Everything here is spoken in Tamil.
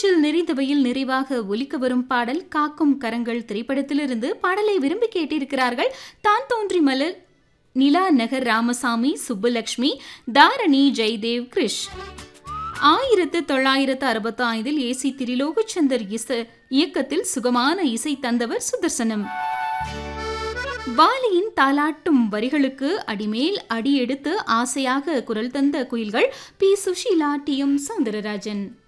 காற்றில் நிறைந்தவையில் நிறைவாக ஒலிக்க வரும் பாடல் காக்கும் கரங்கள் திரைப்படத்திலிருந்து. பாடலை விரும்பி கேட்டிருக்கிறார்கள் தான் தோன்றி மலர், நிலா நகர் ராமசாமி, சுப்புலட்சுமி, தாரணி, ஜெய்தேவ், கிரிஷ். 1965 ஏசி திரிலோகச்சந்தர் இயக்கத்தில் சுகமான இசை தந்தவர் சுதர்சனம். வாலியின் தாலாட்டும் வரிகளுக்கு அடிமேல் அடி எடுத்து ஆசையாக குரல் தந்த குயில்கள் B. Sushila, D. M. Soundararajan.